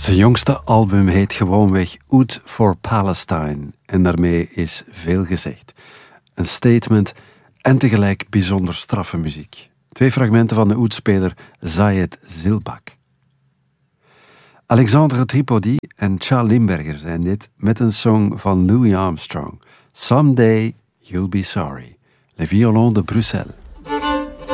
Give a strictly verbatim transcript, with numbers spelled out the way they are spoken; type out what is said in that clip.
Zijn jongste album heet gewoonweg Oud for Palestine en daarmee is veel gezegd. Een statement en tegelijk bijzonder straffe muziek. Twee fragmenten van de Oudspeler Zayed Zilbak. Alexandre Tripodi en Charles Limberger zijn dit met een song van Louis Armstrong. Someday You'll Be Sorry. Le Violon de Bruxelles.